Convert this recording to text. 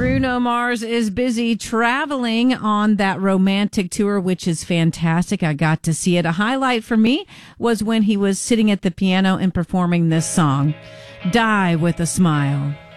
Bruno Mars is busy traveling on that romantic tour, which is fantastic. I got to see it. A highlight for me was when he was sitting at the piano and performing this song, Die with a Smile.